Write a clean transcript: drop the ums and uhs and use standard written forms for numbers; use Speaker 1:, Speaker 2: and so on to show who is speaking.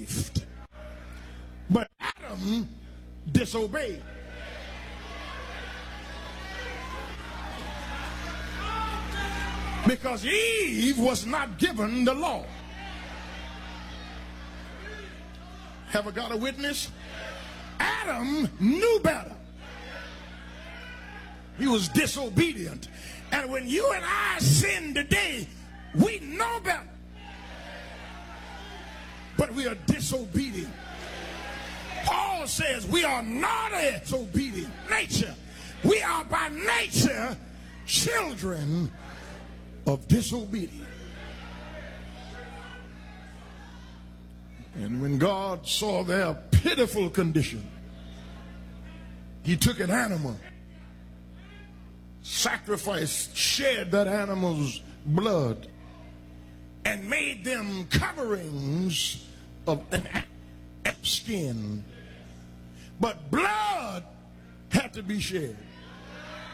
Speaker 1: saved. But Adam disobeyed. Because Eve was not given the law. Have I got a witness? Adam knew better. He was disobedient. And when you and I sin today, we know better. But we are disobedient. Paul says we are not a disobedient nature. We are by nature children of disobedience. And when God saw their pitiful condition, he took an animal, sacrificed, shed that animal's blood, and made them coverings of an skin. But blood had to be shed.